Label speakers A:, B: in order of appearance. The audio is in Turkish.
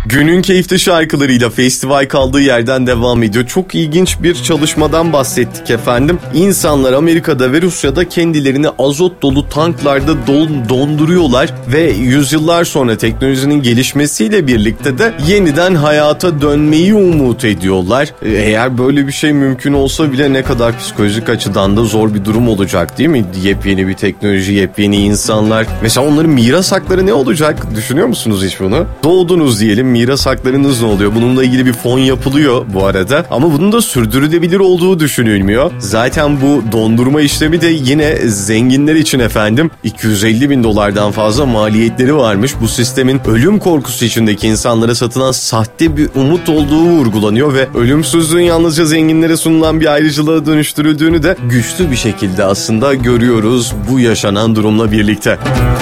A: Günün keyifli şarkılarıyla festival kaldığı yerden devam ediyor. Çok ilginç bir çalışmadan bahsettik efendim. İnsanlar Amerika'da ve Rusya'da kendilerini azot dolu tanklarda donduruyorlar ve yüzyıllar sonra teknolojinin gelişmesiyle birlikte de yeniden hayata dönmeyi umut ediyorlar. Eğer böyle bir şey mümkün olsa bile ne kadar psikolojik açıdan da zor bir durum olacak değil mi? Yepyeni bir teknoloji, yepyeni insanlar. Mesela onların miras hakları ne olacak? Düşünüyor musunuz hiç bunu? Doğdunuz diyelim, miras haklarınız ne oluyor? Bununla ilgili bir fon yapılıyor bu arada. Ama bunun da sürdürülebilir olduğu düşünülmüyor. Zaten bu dondurma işlemi de yine zenginler için efendim $250.000 fazla maliyetleri varmış. Bu sistemin ölüm korkusu içindeki insanlara satılan sahte bir umut olduğu vurgulanıyor ve ölümsüzlüğün yalnızca zenginlere sunulan bir ayrıcalığa dönüştürüldüğünü de güçlü bir şekilde aslında görüyoruz bu yaşanan durumla birlikte.